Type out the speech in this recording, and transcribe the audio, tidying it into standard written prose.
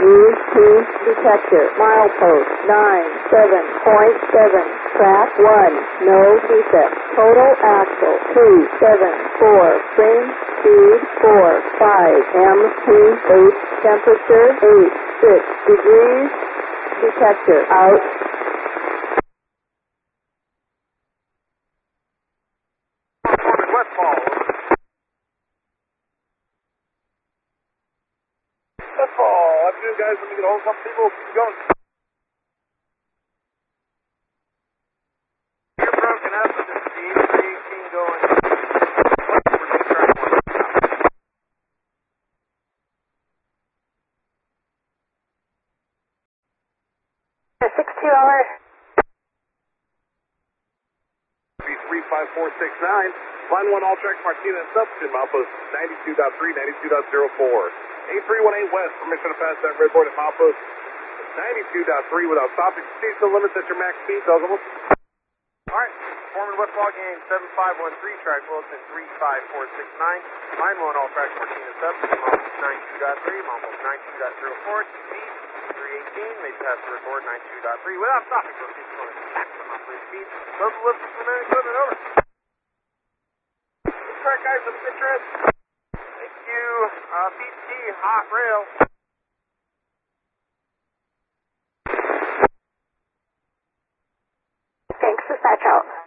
Use key detector. Milepost 97.7. Track 1. No defect. Total axle 274. Frame speed 45. MT8. Temperature 86 degrees. Detector out. Westfall. Westfall. Afternoon, guys. Let me get a hold of some people. Keep going. You're broken up with the speed. 318 going. 6-2-hour. 35469. Line 1, all tracks, Martinez, substitute, milepost 92.3, 92.04. 8318 West, permission to pass that red board at milepost 92.3 without stopping. Speed still limits at your max speed, Douglas. Alright, Foreman Westfall game 7513, track Wilson 35469. Line 1, all tracks, Martinez, substitute, milepost 92.3, milepost 92.04. Speed 318, may pass the red board 92.3 without stopping. Proceed to maximum operating speed. Those lift from the equipment, over. Track guys with Citrus. Thank you. BT, hot rail. Thanks, dispatch out.